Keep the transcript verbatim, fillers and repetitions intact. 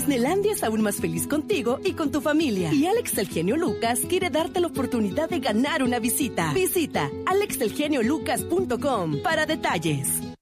Disneylandia es aún más feliz contigo y con tu familia. Y Alex el Genio Lucas quiere darte la oportunidad de ganar una visita. Visita alex el genio lucas punto com para detalles.